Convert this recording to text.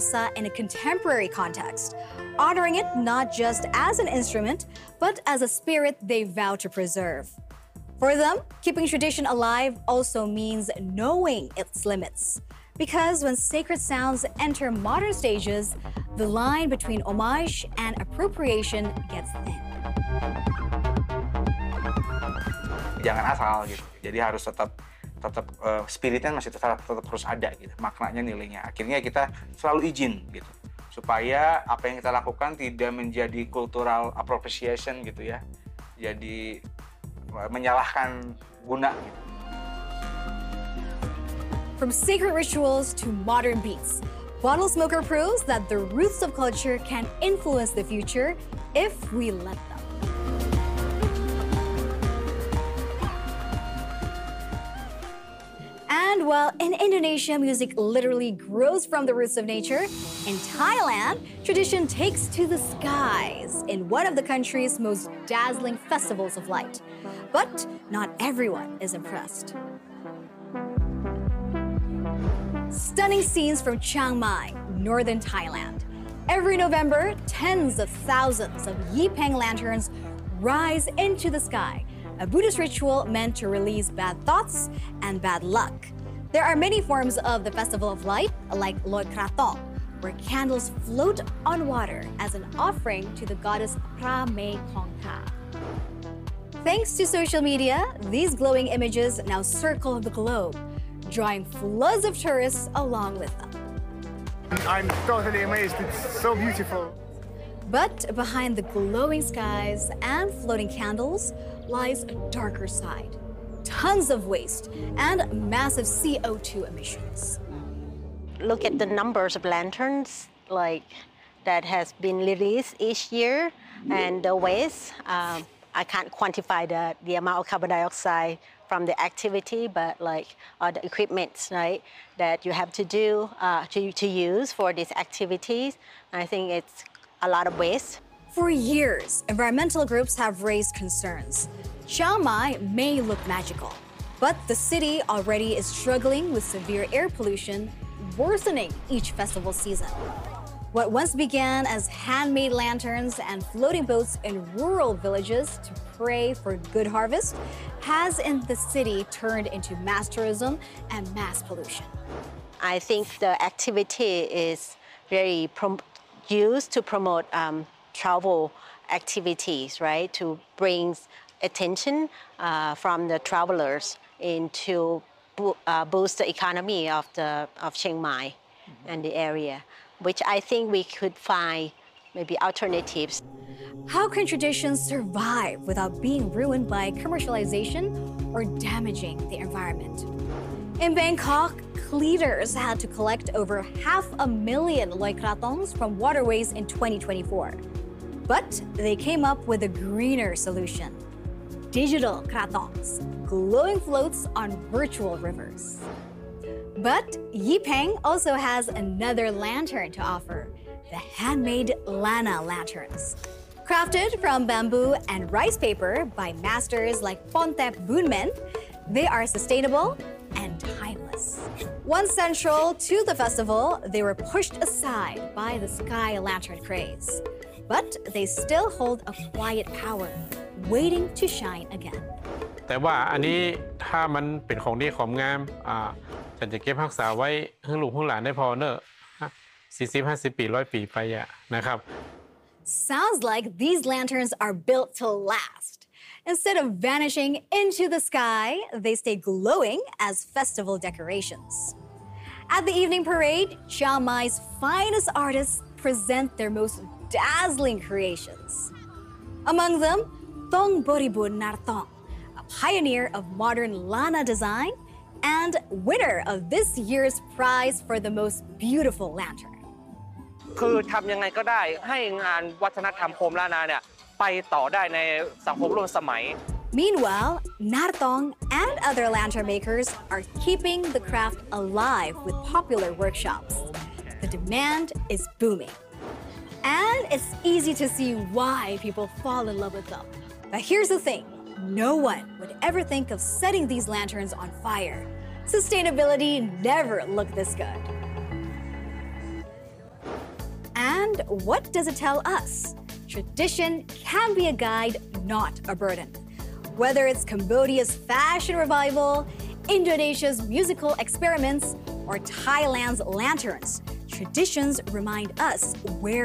Gyeongsa in a contemporary context, honoring it not just as an instrument, but as a spirit they vow to preserve. For them, keeping tradition alive also means knowing its limits. Because when sacred sounds enter modern stages, the line between homage and appropriation gets thin. Jangan asal gitu. Jadi harus tetap spiritnya masih tetap harus ada gitu. Maknanya, nilainya. Akhirnya kita selalu izin gitu. Supaya apa yang kita lakukan tidak menjadi cultural appropriation gitu ya. Jadi menyalahkan guna gitu. From sacred rituals to modern beats, Bottle Smoker proves that the roots of culture can influence the future if we let them. And while in Indonesia, music literally grows from the roots of nature, in Thailand, tradition takes to the skies in one of the country's most dazzling festivals of light. But not everyone is impressed. Stunning scenes from Chiang Mai, northern Thailand. Every November, tens of thousands of Yipeng lanterns rise into the sky, a Buddhist ritual meant to release bad thoughts and bad luck. There are many forms of the Festival of Light, like Loi Krathong, where candles float on water as an offering to the goddess Pra Me Kong Ka. Thanks to social media, these glowing images now circle the globe, drawing floods of tourists along with them. I'm totally amazed. It's so beautiful. But behind the glowing skies and floating candles lies a darker side. Tons of waste and massive CO2 emissions. Look at the numbers of lanterns that has been released each year, and the waste. I can't quantify the amount of carbon dioxide from the activity, but all the equipment, right, that you have to do to use for these activities. I think it's a lot of waste. For years, environmental groups have raised concerns. Chiang Mai may look magical, but the city already is struggling with severe air pollution, worsening each festival season. What once began as handmade lanterns and floating boats in rural villages to pray for good harvest has in the city turned into mass tourism and mass pollution. I think the activity is very used to promote travel activities, right? To bring attention from the travelers into boost the economy of Chiang Mai and the area, which I think we could find maybe alternatives. How can traditions survive without being ruined by commercialization or damaging the environment? In Bangkok, cleaners had to collect over 500,000 Loi Krathongs from waterways in 2024. But they came up with a greener solution. Digital krathongs, glowing floats on virtual rivers. But Yipeng also has another lantern to offer, the handmade Lana lanterns. Crafted from bamboo and rice paper by masters like Pontep Bunmen, they are sustainable and timeless. Once central to the festival, they were pushed aside by the sky lantern craze. But they still hold a quiet power, waiting to shine again. แต่ว่าอันนี้ถ้ามันเป็นของดีของงามฉันจะเก็บรักษาไว้ให้ลูกให้หลานได้พอเนอะ40-50 ปี100 ปีไปนะครับ Sounds like these lanterns are built to last. Instead of vanishing into the sky, they stay glowing as festival decorations. At the evening parade, Chiang Mai's finest artists present their most dazzling creations. Among them, Thong Boribun Nartong, a pioneer of modern Lana design and winner of this year's prize for the most beautiful lantern. คือทำยังไงก็ได้ให้งานวัฒนธรรมโคมล้านนาเนี่ยไปต่อได้ในสังคมร่วมสมัย Meanwhile, Nartong and other lantern makers are keeping the craft alive with popular workshops. The demand is booming. And it's easy to see why people fall in love with them. But here's the thing, no one would ever think of setting these lanterns on fire. Sustainability never looked this good. And what does it tell us? Tradition can be a guide, not a burden. Whether it's Cambodia's fashion revival, Indonesia's musical experiments, or Thailand's lanterns, traditions remind us where